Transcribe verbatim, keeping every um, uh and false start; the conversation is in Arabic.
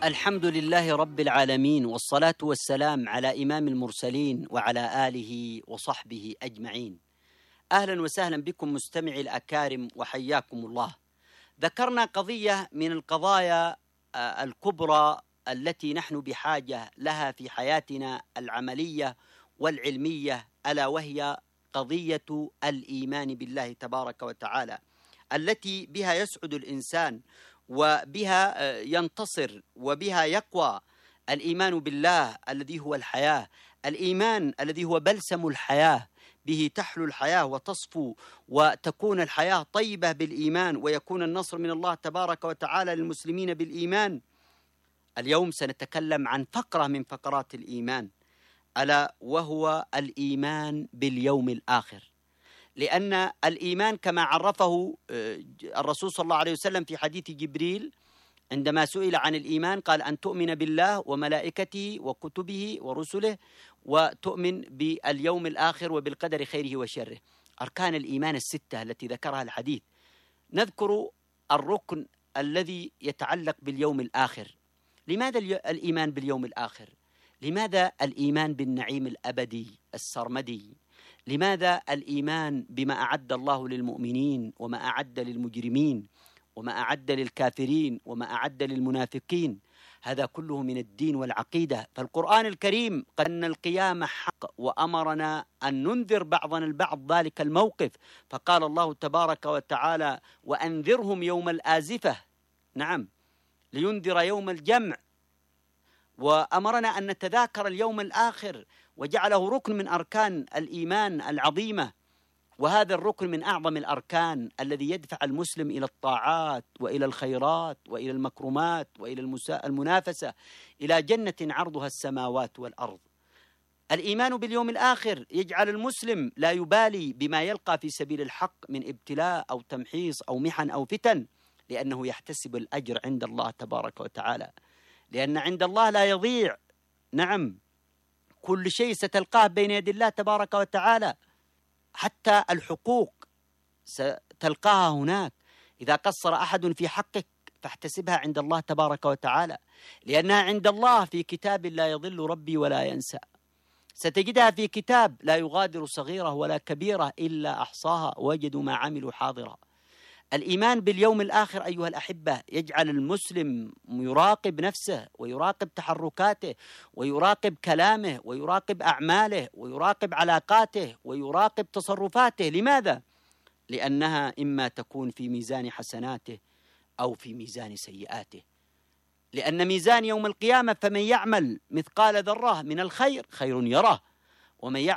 الحمد لله رب العالمين، والصلاة والسلام على إمام المرسلين وعلى آله وصحبه أجمعين. أهلا وسهلا بكم مستمعي الأكارم وحياكم الله. ذكرنا قضية من القضايا الكبرى التي نحن بحاجة لها في حياتنا العملية والعلمية، ألا وهي قضية الإيمان بالله تبارك وتعالى، التي بها يسعد الإنسان وبها ينتصر وبها يقوى. الإيمان بالله الذي هو الحياة، الإيمان الذي هو بلسم الحياة، به تحلو الحياة وتصفو وتكون الحياة طيبة بالإيمان، ويكون النصر من الله تبارك وتعالى للمسلمين بالإيمان. اليوم سنتكلم عن فقرة من فقرات الإيمان، ألا وهو الإيمان باليوم الآخر. لأن الإيمان كما عرفه الرسول صلى الله عليه وسلم في حديث جبريل عندما سئل عن الإيمان قال: أن تؤمن بالله وملائكته وكتبه ورسله، وتؤمن باليوم الآخر وبالقدر خيره وشره. أركان الإيمان الستة التي ذكرها الحديث. نذكر الركن الذي يتعلق باليوم الآخر. لماذا الإيمان باليوم الآخر؟ لماذا الإيمان بالنعيم الأبدي السرمدي؟ لماذا الإيمان بما أعد الله للمؤمنين وما أعد للمجرمين وما أعد للكافرين وما أعد للمنافقين؟ هذا كله من الدين والعقيدة. فالقرآن الكريم قال أن القيامة حق، وأمرنا أن ننذر بعضنا البعض ذلك الموقف، فقال الله تبارك وتعالى: وأنذرهم يوم الآزفة. نعم، لينذر يوم الجمع. وأمرنا أن نتذاكر اليوم الآخر، وجعله ركن من أركان الإيمان العظيمة. وهذا الركن من أعظم الأركان الذي يدفع المسلم إلى الطاعات وإلى الخيرات وإلى المكرمات وإلى المنافسة إلى جنة عرضها السماوات والأرض. الإيمان باليوم الآخر يجعل المسلم لا يبالي بما يلقى في سبيل الحق من ابتلاء أو تمحيص أو محن أو فتن، لأنه يحتسب الأجر عند الله تبارك وتعالى، لأن عند الله لا يضيع. نعم، كل شيء ستلقاه بين يدي الله تبارك وتعالى، حتى الحقوق ستلقاها هناك. إذا قصر أحد في حقك فاحتسبها عند الله تبارك وتعالى، لأنها عند الله في كتاب لا يضل ربي ولا ينسى. ستجدها في كتاب لا يغادر صغيرة ولا كبيرة إلا أحصاها، وجدوا ما عملوا حاضرا. الإيمان باليوم الآخر أيها الأحبة يجعل المسلم يراقب نفسه ويراقب تحركاته ويراقب كلامه ويراقب أعماله ويراقب علاقاته ويراقب تصرفاته. لماذا؟ لأنها إما تكون في ميزان حسناته أو في ميزان سيئاته. لأن ميزان يوم القيامة فمن يعمل مثقال ذرة من الخير خير يره، ومن